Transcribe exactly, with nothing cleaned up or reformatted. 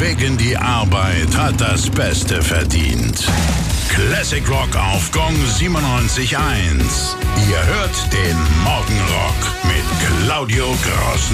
Weg in die Arbeit hat das Beste verdient. Classic Rock auf Gong siebenundneunzig Komma eins. Ihr hört den Morgenrock mit Claudio Gross.